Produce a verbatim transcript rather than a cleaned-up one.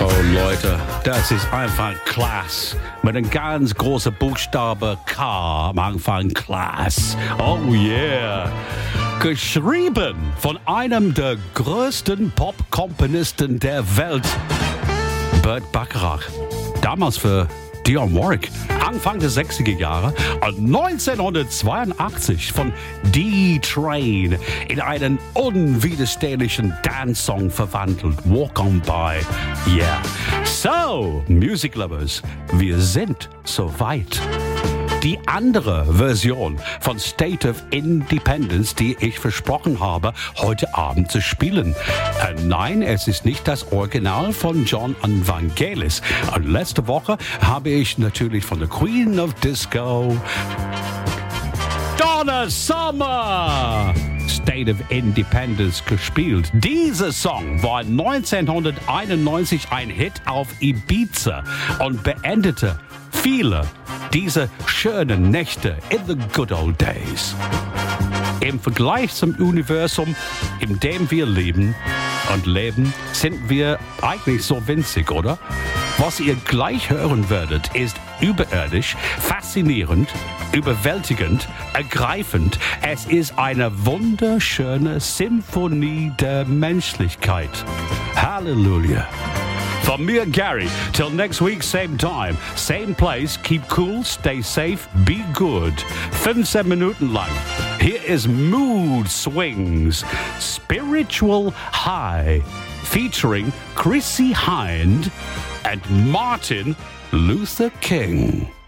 Oh Leute, das ist einfach klasse. Mit einem ganz großen Buchstabe K am Anfang, klasse. Oh yeah. Geschrieben von einem der größten Pop-Komponisten der Welt, Burt Bacharach. Damals für Dionne Warwick. Anfang der sechziger Jahre und neunzehnhundertzweiundachtzig von D-Train in einen unwiderstehlichen Dance-Song verwandelt. Walk on by. Yeah. So, Music Lovers, wir sind soweit. Die andere Version von State of Independence, die ich versprochen habe, heute Abend zu spielen. Äh, nein, es ist nicht das Original von John Vangelis. Und letzte Woche habe ich natürlich von der Queen of Disco, Donna Summer, State of Independence gespielt. Dieser Song war neunzehnhunderteinundneunzig ein Hit auf Ibiza und beendete viele dieser schönen Nächte in the good old days. Im Vergleich zum Universum, in dem wir leben und leben, sind wir eigentlich so winzig, oder? Was ihr gleich hören werdet, ist überirdisch, faszinierend, überwältigend, ergreifend. Es ist eine wunderschöne Symphonie der Menschlichkeit. Halleluja. From me and Gary, till next week, same time, same place, keep cool, stay safe, be good. fünfzehn Minuten lang. Here is Mood Swings, Spiritual High, featuring Chrissy Hind and Martin Luther King.